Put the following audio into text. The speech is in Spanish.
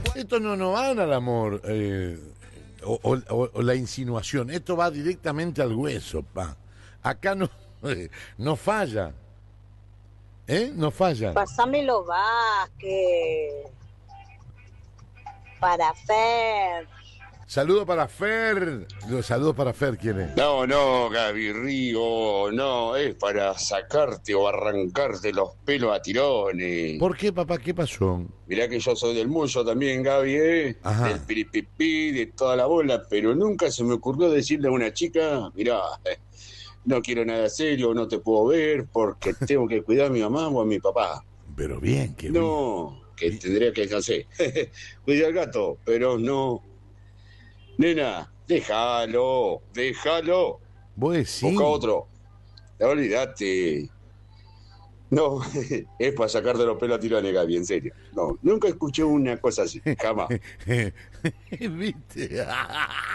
Esto no van al amor o la insinuación. Esto va directamente al hueso, pa. Acá no, no falla. No falla. Pásamelo Vázquez. Para Fer. Saludo para Fer. Saludos para Fer, ¿quién es? No, Gaby Río, no, es para sacarte o arrancarte los pelos a tirones. ¿Por qué, papá? ¿Qué pasó? Mirá que yo soy del mullo también, Gaby, Ajá. del piripipí, de toda la bola, pero nunca se me ocurrió decirle a una chica, mirá, no quiero nada serio, no te puedo ver porque tengo que cuidar a mi mamá o a mi papá. Pero bien, qué No, que bien. tendría que hacer. Cuidar al gato, pero no. Nena, déjalo. Vos decís. Busca otro. Olvídate. No, es para sacarte los pelos a tirones, Gaby, en serio. No, nunca escuché una cosa así, jamás. ¿Viste?